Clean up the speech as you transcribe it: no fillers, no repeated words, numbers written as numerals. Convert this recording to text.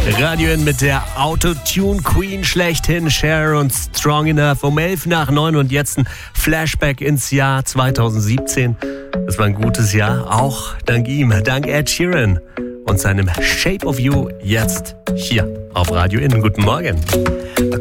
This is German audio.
Radio N mit der Autotune-Queen schlechthin, Cher und Strong Enough um 8:11 und jetzt ein Flashback ins Jahr 2017. Das war ein gutes Jahr, auch dank ihm, dank Ed Sheeran und seinem Shape of You jetzt hier auf Radio N. Guten Morgen.